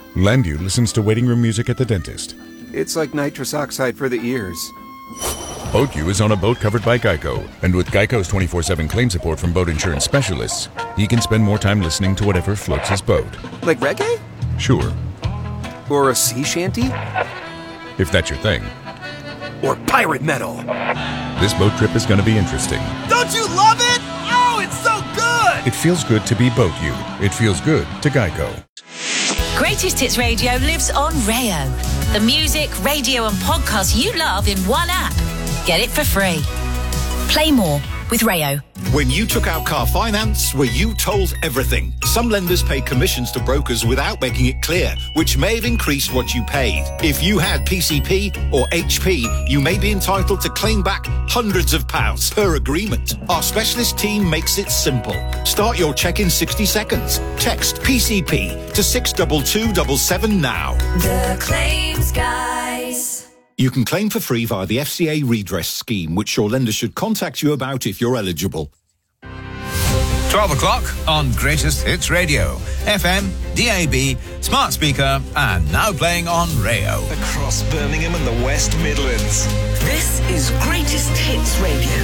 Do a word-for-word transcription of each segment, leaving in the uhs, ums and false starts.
Landu listens to waiting room music at the dentist. It's like nitrous oxide for the ears. BoatU is on a boat covered by Geico, and with Geico's twenty-four seven claim support from boat insurance specialists, he can spend more time listening to whatever floats his boat. Like reggae? Sure. Or a sea shanty? If that's your thing. Or pirate metal? This boat trip is going to be interesting. Don't you love it? Oh, it's so good! It feels good to be BoatU. It feels good to Geico. Greatest Hits Radio lives on Rayo. The music, radio and podcasts you love in one app. Get it for free. Play more with Rayo. When you took out car finance, were you told everything? Some lenders pay commissions to brokers without making it clear, which may have increased what you paid. If you had P C P or H P, you may be entitled to claim back hundreds of pounds per agreement. Our specialist team makes it simple. Start your check in sixty seconds. Text P C P to six two two seven seven now. The Claims Guys. You can claim for free via the F C A redress scheme, which your lender should contact you about if you're eligible. twelve o'clock on Greatest Hits Radio. F M, D A B, smart speaker, and now playing on Rayo. Across Birmingham and the West Midlands. This is Greatest Hits Radio.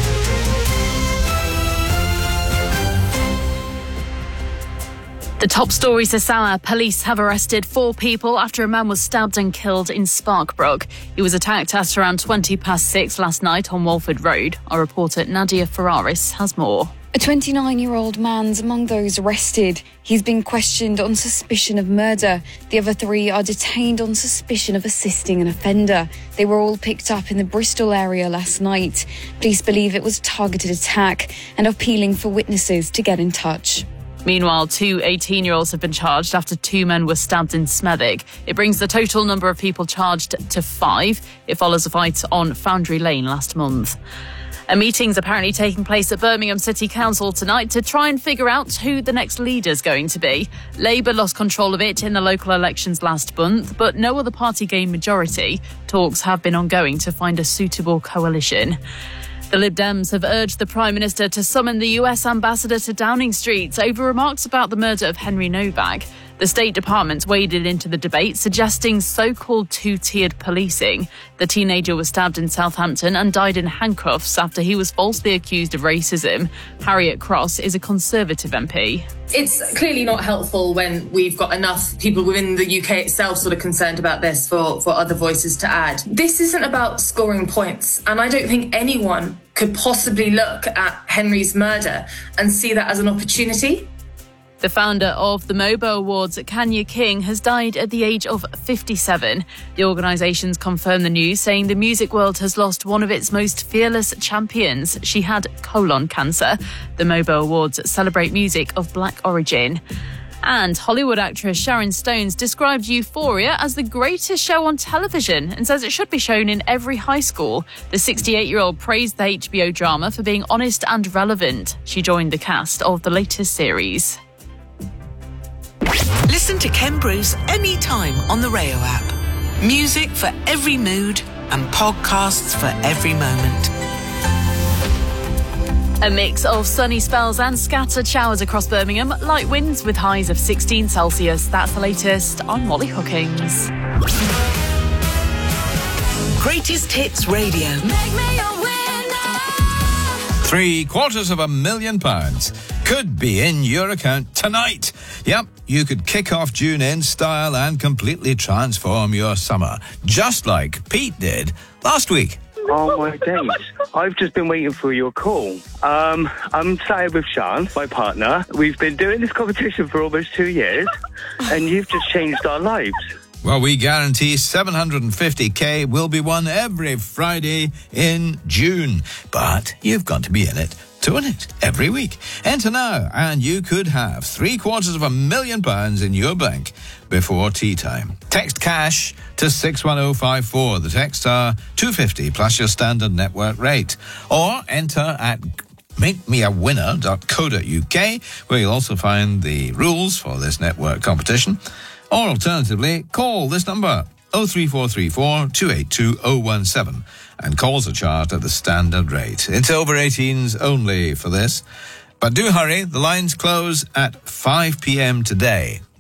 The top stories this hour. Police have arrested four people after a man was stabbed and killed in Sparkbrook. He was attacked at around twenty past six last night on Walford Road. Our reporter Nadia Ferraris has more. A twenty-nine-year-old man's among those arrested. He's been questioned on suspicion of murder. The other three are detained on suspicion of assisting an offender. They were all picked up in the Bristol area last night. Police believe it was a targeted attack and are appealing for witnesses to get in touch. Meanwhile, two eighteen-year-olds have been charged after two men were stabbed in Smethwick. It brings the total number of people charged to five. It follows a fight on Foundry Lane last month. A meeting's apparently taking place at Birmingham City Council tonight to try and figure out who the next leader's going to be. Labour lost control of it in the local elections last month, but no other party gained majority. Talks have been ongoing to find a suitable coalition. The Lib Dems have urged the Prime Minister to summon the U S ambassador to Downing Street over remarks about the murder of Henry Novak. The State Department waded into the debate, suggesting so-called two-tiered policing. The teenager was stabbed in Southampton and died in handcuffs after he was falsely accused of racism. Harriet Cross is a Conservative M P. It's clearly not helpful when we've got enough people within the U K itself sort of concerned about this for, for other voices to add. This isn't about scoring points, and I don't think anyone could possibly look at Henry's murder and see that as an opportunity. The founder of the MOBO Awards, Kanya King, has died at the age of fifty-seven. The organisations confirmed the news, saying the music world has lost one of its most fearless champions. She had colon cancer. The MOBO Awards celebrate music of black origin. And Hollywood actress Sharon Stones described Euphoria as the greatest show on television and says it should be shown in every high school. The sixty-eight-year-old praised the H B O drama for being honest and relevant. She joined the cast of the latest series. Listen to Ken Bruce anytime on the Rayo app. Music for every mood and podcasts for every moment. A mix of sunny spells and scattered showers across Birmingham. Light winds with highs of sixteen Celsius. That's the latest. I'm Molly Hookings. Greatest Hits Radio. Make me a winner. Three quarters of a million pounds could be in your account tonight. Yep, you could kick off June in style and completely transform your summer, just like Pete did last week. Oh, my days. I've just been waiting for your call. Um, I'm sat here with Sean, my partner. We've been doing this competition for almost two years, and you've just changed our lives. Well, we guarantee seven hundred fifty k will be won every Friday in June. But you've got to be in it to win it every week. Enter now, and you could have three quarters of a million pounds in your bank before tea time. Text cash to six one oh five four. The texts are two fifty plus your standard network rate. Or enter at make me a winner dot co dot uk, where you'll also find the rules for this network competition. Or alternatively, call this number, oh three four three four, two eight two, oh one seven, and calls are charged at the standard rate. It's over eighteens only for this. But do hurry, the lines close at five p.m. today.